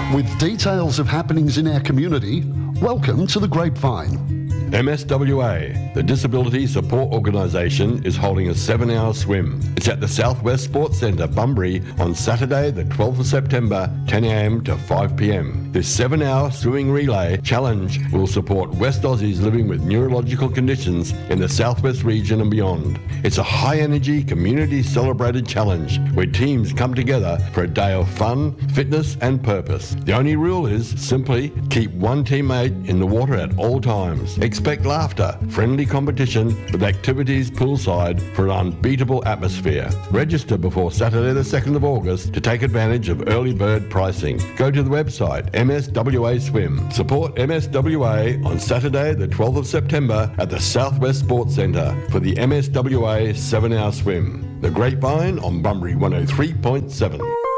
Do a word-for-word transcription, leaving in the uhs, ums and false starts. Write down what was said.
With details of happenings in our community, welcome to The Grapevine. M S W A, the Disability Support Organisation, is holding a seven-hour swim. It's at the Southwest Sports Centre, Bunbury, on Saturday the twelfth of September, ten a m to five p m. This seven-hour swimming relay challenge will support West Aussies living with neurological conditions in the Southwest region and beyond. It's a high-energy, community-celebrated challenge where teams come together for a day of fun, fitness and purpose. The only rule is simply keep one teammate in the water at all times. Expect laughter, friendly competition with activities poolside for an unbeatable atmosphere. Register before Saturday the second of August to take advantage of early bird pricing. Go to the website M S W A Swim. Support M S W A on Saturday the twelfth of September at the Southwest Sports Centre for the M S W A seven-hour swim. The Grapevine on Bunbury one oh three point seven.